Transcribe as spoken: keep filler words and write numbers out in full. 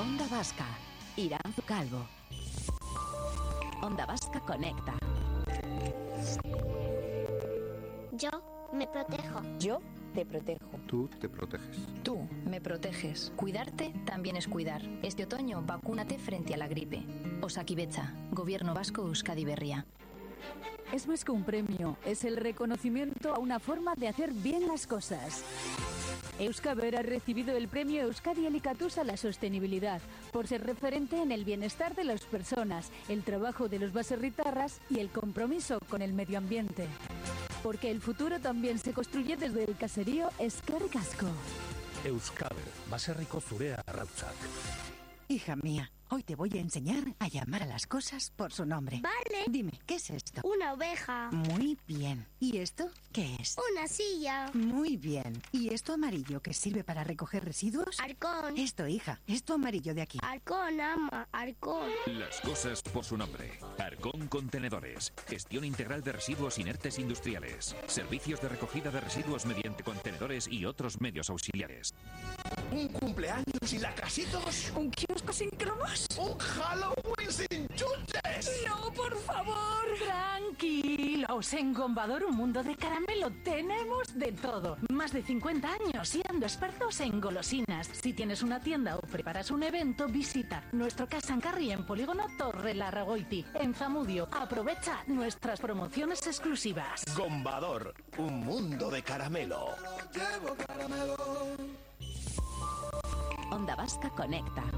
Onda Vasca, Iranzu Calvo. Onda Vasca conecta. Yo me protejo. Yo te protejo. Tú te proteges. Tú me proteges. Cuidarte también es cuidar. Este otoño vacúnate frente a la gripe. Osakidetza, Gobierno Vasco Euskadi Berria. Es más que un premio, es el reconocimiento a una forma de hacer bien las cosas. Euskaber ha recibido el premio Euskadi Elikatuz a la sostenibilidad por ser referente en el bienestar de las personas, el trabajo de los baserritarras y el compromiso con el medio ambiente. Porque el futuro también se construye desde el caserío Eskerrik asko. Euskaber, baserriko zurea arrautzak. Hija mía, hoy te voy a enseñar a llamar a las cosas por su nombre. Vale. Dime, ¿qué es esto? Una oveja. Muy bien. ¿Y esto qué es? Una silla. Muy bien. ¿Y esto amarillo que sirve para recoger residuos? Arcón. Esto, hija, esto amarillo de aquí. Arcón, ama, Arcón. Las cosas por su nombre. Arcón Contenedores. Gestión integral de residuos inertes industriales. Servicios de recogida de residuos mediante contenedores y otros medios auxiliares. ¿Un cumpleaños sin lacasitos? ¿Un kiosco sin cromos? ¡Un Halloween sin chuches! ¡No, por favor! Tranquilos, en Gombador, un mundo de caramelo, tenemos de todo. Más de cincuenta años siendo expertos en golosinas. Si tienes una tienda o preparas un evento, visita nuestro Cash and Carry en Polígono Torre Larragoiti, en Zamudio. Aprovecha nuestras promociones exclusivas. Gombador, un mundo de caramelo. Onda Vasca conecta.